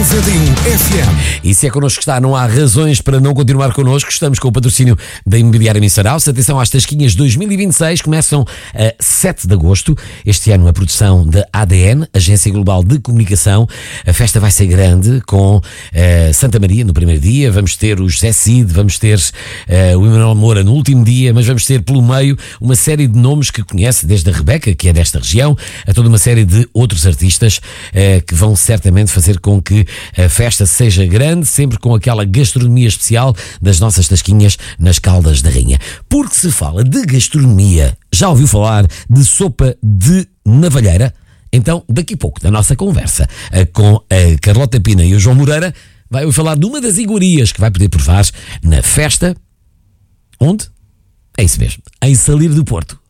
91 FM. E se é connosco que está, não há razões para não continuar connosco. Estamos com o patrocínio da Imobiliária Missaraus. Atenção às Tasquinhas 2026, começam a 7 de agosto. Este ano a produção da ADN, Agência Global de Comunicação. A festa vai ser grande, com Santa Maria no primeiro dia, vamos ter o José Cid, vamos ter o Emanuel Moura no último dia, mas vamos ter pelo meio uma série de nomes que conhece, desde a Rebeca, que é desta região, a toda uma série de outros artistas que vão certamente fazer com que a festa seja grande, sempre com aquela gastronomia especial das nossas tasquinhas nas Caldas da Rainha. Porque se fala de gastronomia, já ouviu falar de sopa de navalheira? Então, daqui a pouco, na nossa conversa com a Carlota Pina e o João Moreira, vai falar de uma das iguarias que vai poder provar na festa. Onde? É isso mesmo, em Salir do Porto.